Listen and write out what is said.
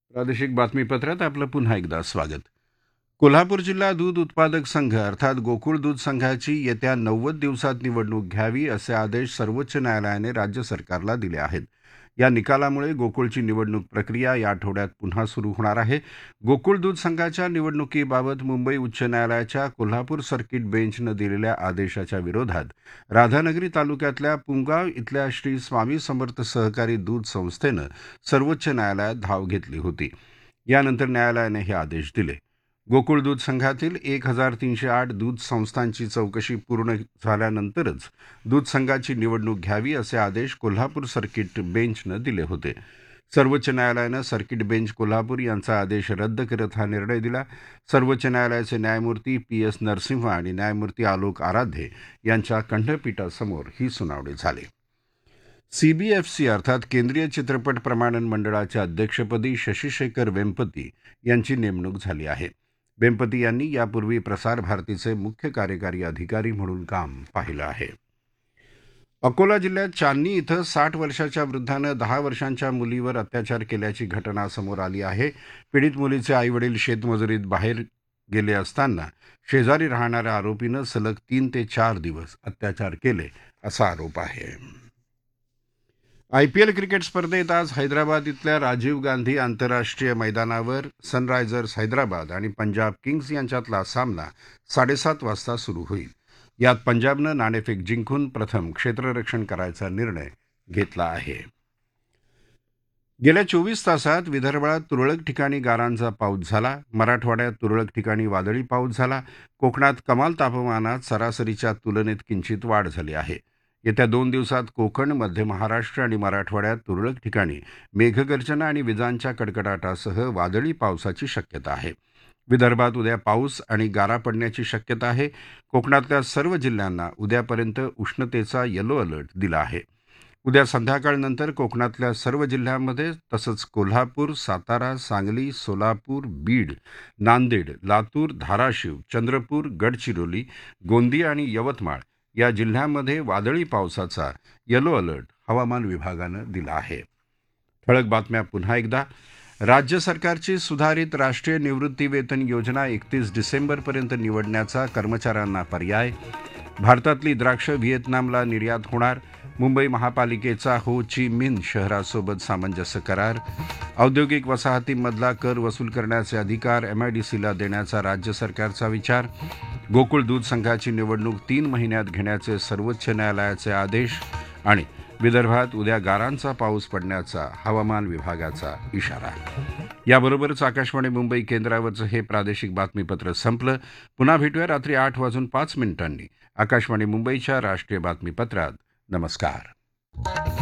प्रादेशिक बातमीपत्रात आपलं पुन्हा एकदा स्वागत. कोल्हापूर जिल्हा दूध उत्पादक संघ अर्थात गोकुळ दूध संघाची येत्या 90 दिवसात निवडणूक घ्यावी असे आदेश सर्वोच्च न्यायालयाने राज्य सरकारला दिले आहेत. या निकालामुळे गोकुळची निवडणूक प्रक्रिया या आठवड्यात पुन्हा सुरू होणार आहे. गोकुळ दूध संघाच्या निवडणुकीबाबत मुंबई उच्च न्यायालयाच्या कोल्हापूर सर्किट बेंचनं दिलेल्या आदेशाच्या विरोधात राधानगरी तालुक्यातल्या पुंगाव इथल्या श्री स्वामी समर्थ सहकारी दूध संस्थेनं सर्वोच्च न्यायालयात धाव घेतली होती. यानंतर न्यायालयाने हे आदेश दिले. गोकुळ दूध संघातील 1308 दूध संस्थांची चौकशी पूर्ण झाल्यानंतरच दूध संघाची निवडणूक घ्यावी असे आदेश कोल्हापूर सर्किट बेंचनं दिले होते. सर्वोच्च न्यायालयानं सर्किट बेंच कोल्हापूर यांचा आदेश रद्द करत हा निर्णय दिला. सर्वोच्च न्यायालयाचे न्यायमूर्ती PS नरसिंह आणि न्यायमूर्ती आलोक आराध्ये यांच्या खंडपीठासमोर ही सुनावणी झाली. CBFC अर्थात केंद्रीय चित्रपट प्रमाणन मंडळाच्या अध्यक्षपदी शशी शेखर वेंपती यांची नेमणूक झाली आहे. वेंपती यांनी यापूर्वी प्रसार भारतीचे मुख्य कार्यकारी अधिकारी म्हणून काम पाहिलं आहे. अकोला जिल्ह्यात चांदणी इथं 60 वर्षाच्या वृद्धानं 10 वर्षांच्या मुलीवर अत्याचार केल्याची घटना समोर आली आहे. पीडित मुलीचे आईवडील शेतमजुरीत बाहेर गेले असताना शेजारी राहणाऱ्या आरोपीनं सलग 3 ते 4 दिवस अत्याचार केले असा आरोप आहे. IPL क्रिकेट स्पर्धेत आज हैदराबाद इथल्या राजीव गांधी आंतरराष्ट्रीय मैदानावर सनरायझर्स हैदराबाद आणि पंजाब किंग्ज यांच्यातला सामना 7:30 वाजता सुरू होईल. यात पंजाबनं नाणेफेक जिंकून प्रथम क्षेत्ररक्षण करायचा निर्णय घेतला आहे. गेल्या 24 तासात विदर्भात तुरळक ठिकाणी गारांचा पाऊस झाला. मराठवाड्यात तुरळक ठिकाणी वादळी पाऊस झाला. कोकणात कमाल तापमानात सरासरीच्या तुलनेत किंचित वाढ झाली आहे. येत्या 2 दिवसात कोकण, मध्य महाराष्ट्र आणि मराठवाड्यात तुरळक ठिकाणी मेघगर्जना आणि विजांच्या कडकडाटासह वादळी पावसाची शक्यता आहे. विदर्भात उद्या पाऊस आणि गारा पडण्याची शक्यता आहे. कोकणातल्या सर्व जिल्ह्यांना उद्यापर्यंत उष्णतेचा येलो अलर्ट दिला आहे. उद्या संध्याकाळनंतर कोकणातल्या सर्व जिल्ह्यांमध्ये तसंच कोल्हापूर, सातारा, सांगली, सोलापूर, बीड, नांदेड, लातूर, धाराशिव, चंद्रपूर, गडचिरोली, गोंदिया आणि यवतमाळ या जिल्ह्यांमध्ये वादळी पावसाचा येलो अलर्ट हवामान विभागानं दिला आहे. ठळक बातम्या पुन्हा एकदा. राज्य सरकारची सुधारित राष्ट्रीय निवृत्ती वेतन योजना 31 डिसेंबरपर्यंत निवडण्याचा कर्मचाऱ्यांना पर्याय. भारतातली द्राक्ष व्हिएतनामला निर्यात होणार. मुंबई महापालिकेचा हो ची मिन्ह शहरासोबत सामंजस्य करार. औद्योगिक वसाहतींमधला कर वसूल करण्याचे अधिकार MIDCला देण्याचा राज्य सरकारचा विचार. गोकुळ दूध संघाची निवडणूक 3 महिन्यात घेण्याचे सर्वोच्च न्यायालयाचे आदेश आणि विदर्भात उद्या गारांचा पाऊस पडण्याचा हवामान विभागाचा इशारा. याबरोबरच आकाशवाणी मुंबई केंद्रावरचं हे प्रादेशिक बातमीपत्र संपलं. पुन्हा भेटूया रात्री 8:05 आकाशवाणी मुंबईच्या राष्ट्रीय बातमीपत्रात. नमस्कार.